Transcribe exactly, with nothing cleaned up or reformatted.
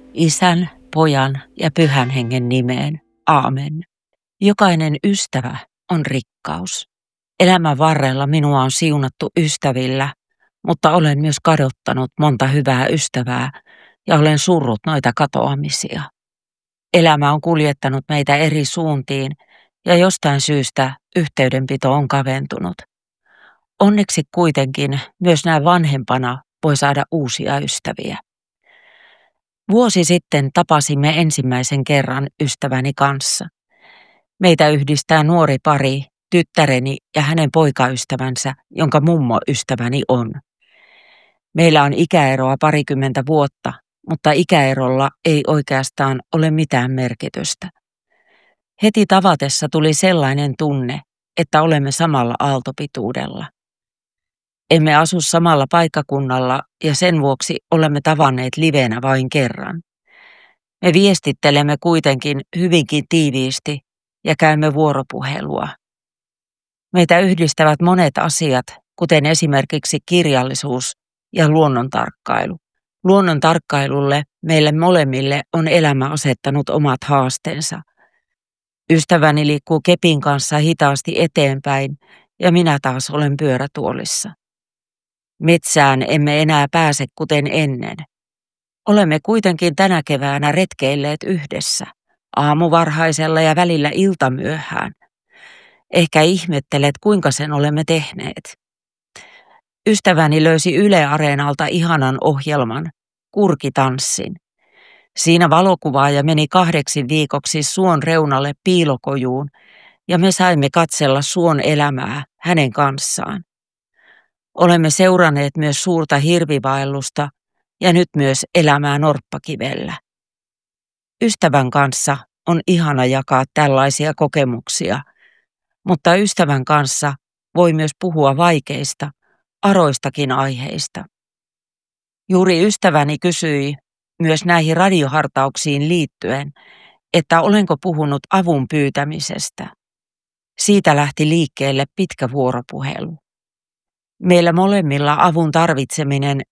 Isän, Pojan ja Pyhän Hengen nimeen. Aamen. Jokainen ystävä on rikkaus. Elämän varrella minua on siunattu ystävillä, mutta olen myös kadottanut monta hyvää ystävää ja olen surrut noita katoamisia. Elämä on kuljettanut meitä eri suuntiin ja jostain syystä yhteydenpito on kaventunut. Onneksi kuitenkin myös näin vanhempana voi saada uusia ystäviä. Vuosi sitten tapasimme ensimmäisen kerran ystäväni kanssa. Meitä yhdistää nuori pari, tyttäreni ja hänen poikaystävänsä, jonka mummo ystäväni on. Meillä on ikäeroa parikymmentä vuotta, mutta ikäerolla ei oikeastaan ole mitään merkitystä. Heti tavatessa tuli sellainen tunne, että olemme samalla aaltopituudella. Emme asu samalla paikkakunnalla ja sen vuoksi olemme tavanneet livenä vain kerran. Me viestittelemme kuitenkin hyvinkin tiiviisti ja käymme vuoropuhelua. Meitä yhdistävät monet asiat, kuten esimerkiksi kirjallisuus ja luonnontarkkailu. Luonnontarkkailulle meille molemmille on elämä asettanut omat haasteensa. Ystäväni liikkuu kepin kanssa hitaasti eteenpäin ja minä taas olen pyörätuolissa. Metsään emme enää pääse kuten ennen. Olemme kuitenkin tänä keväänä retkeilleet yhdessä, aamuvarhaisella ja välillä iltamyöhään. Ehkä ihmettelet, kuinka sen olemme tehneet. Ystäväni löysi Yle Areenalta ihanan ohjelman, Kurkitanssin. Siinä valokuvaaja meni kahdeksi viikoksi suon reunalle piilokojuun ja me saimme katsella suon elämää hänen kanssaan. Olemme seuranneet myös suurta hirvivaellusta ja nyt myös elämää Norppakivellä. Ystävän kanssa on ihana jakaa tällaisia kokemuksia, mutta ystävän kanssa voi myös puhua vaikeista, aroistakin aiheista. Juuri ystäväni kysyi myös näihin radiohartauksiin liittyen, että olenko puhunut avun pyytämisestä. Siitä lähti liikkeelle pitkä vuoropuhelu. Meillä molemmilla avun tarvitseminen